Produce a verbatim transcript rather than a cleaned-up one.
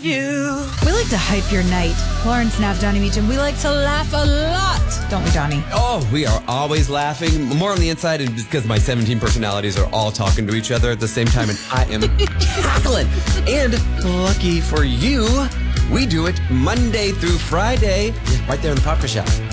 love you. We like to hype your night. Lawrence, Nav, Donnie Meacham, we like to laugh a lot. Don't we, Donnie? Oh, we are always laughing. More on the inside, and because my seventeen personalities are all talking to each other at the same time, and I am cackling. And lucky for you, we do it Monday through Friday, right there in the Popcorn Shop.